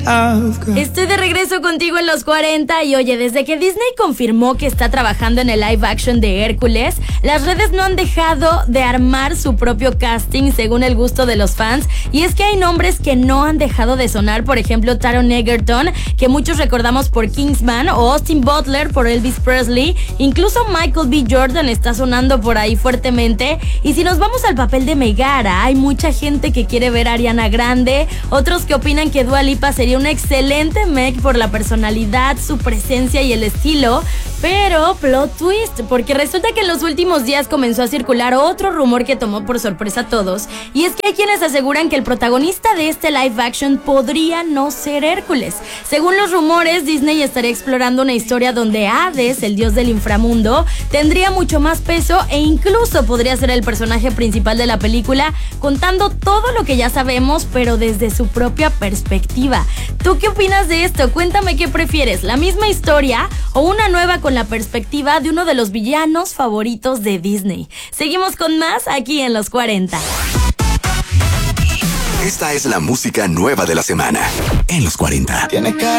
Estoy de regreso contigo en los 40 y oye, desde que Disney confirmó que está trabajando en el live action de Hércules, las redes no han dejado de armar su propio casting según el gusto de los fans, y es que hay nombres que no han dejado de sonar, por ejemplo Taron Egerton, que muchos recordamos por Kingsman, o Austin Butler por Elvis Presley, incluso Michael B. Jordan está sonando por ahí fuertemente, y si nos vamos al papel de Megara, hay mucha gente que quiere ver a Ariana Grande, otros que opinan que Dua Lipa sería una excelente Meg por la personalidad, su presencia y el estilo, pero plot twist, porque resulta que en los últimos días comenzó a circular otro rumor que tomó por sorpresa a todos, y es que hay quienes aseguran que el protagonista de este live action podría no ser Hércules. Según los rumores, Disney estaría explorando una historia donde Hades, el dios del inframundo, tendría mucho más peso e incluso podría ser el personaje principal de la película, contando todo lo que ya sabemos, pero desde su propia perspectiva. ¿Tú qué opinas de esto? Cuéntame qué prefieres, ¿la misma historia o una nueva con la perspectiva de uno de los villanos favoritos de Disney? Seguimos con más aquí en los 40. Esta es la música nueva de la semana en los 40. Tiene cara